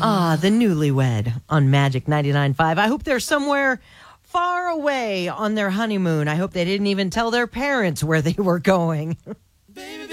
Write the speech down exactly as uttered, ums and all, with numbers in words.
Ah, the Newlywed on Magic ninety-nine point five. I hope they're somewhere far away on their honeymoon. I hope they didn't even tell their parents where they were going.